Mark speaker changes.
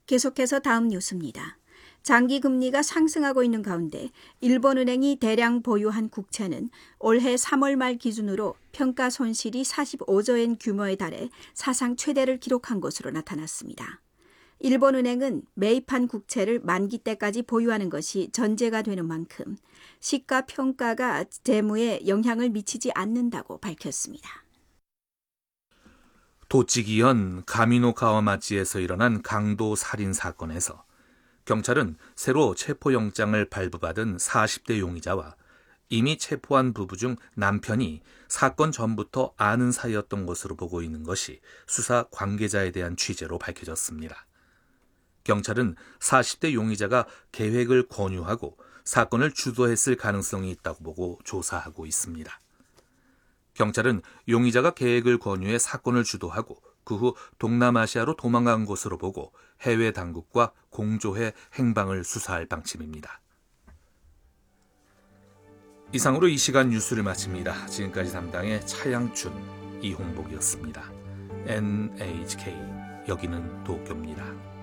Speaker 1: 계속해서 다음 뉴스입니다. 장기 금리가 상승하고 있는 가운데 일본은행이 대량 보유한 국채는 올해 3월 말 기준으로 평가 손실이 45조엔 규모에 달해 사상 최대를 기록한 것으로 나타났습니다. 일본은행은 매입한 국채를 만기 때까지 보유하는 것이 전제가 되는 만큼 시가 평가가 재무에 영향을 미치지 않는다고 밝혔습니다.
Speaker 2: 도찌기현 가미노카와마치에서 일어난 강도 살인 사건에서 경찰은 새로 체포영장을 발부받은 40대 용의자와 이미 체포한 부부 중 남편이 사건 전부터 아는 사이였던 것으로 보고 있는 것이 수사 관계자에 대한 취재로 밝혀졌습니다. 경찰은 40대 용의자가 계획을 권유하고 사건을 주도했을 가능성이 있다고 보고 조사하고 있습니다. 경찰은 용의자가 계획을 권유해 사건을 주도하고 그 후 동남아시아로 도망간 것으로 보고 해외 당국과 공조해 행방을 수사할 방침입니다. 이상으로 이 시간 뉴스를 마칩니다. 지금까지 담당의 차양춘, 이홍복이었습니다. NHK, 여기는 도쿄입니다.